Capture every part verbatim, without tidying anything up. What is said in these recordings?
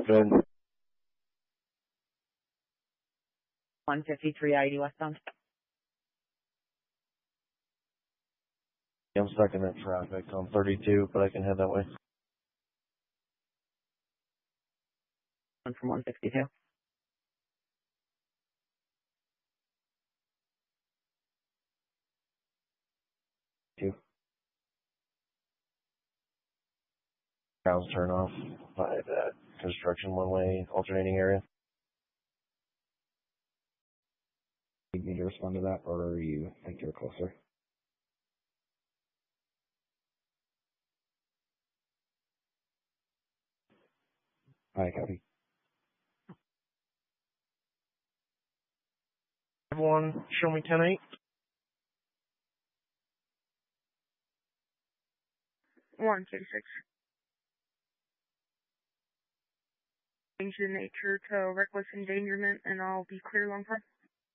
good. one fifty-three I eighty westbound. I'm stuck in that traffic on thirty-two, but I can head that way. One from one sixty-two. Two. Grounds turn off by that construction one-way alternating area. Need me to respond to that, or are you think you're closer? Hi, copy. Everyone, show me ten eight. one thirty-six. Change the nature to reckless endangerment, and I'll be clear long term.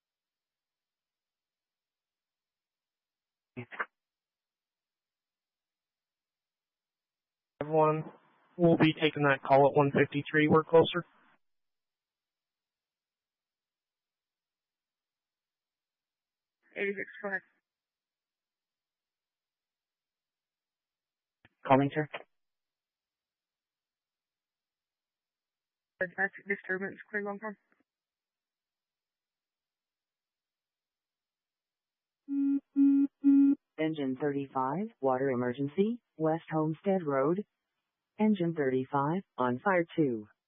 Everyone, we'll be taking that call at one fifty-three. We're closer. eighty-six, go ahead. Calling, sir. Domestic disturbance, clear long term. Engine thirty-five, water emergency, West Homestead Road. Engine thirty-five, on fire two.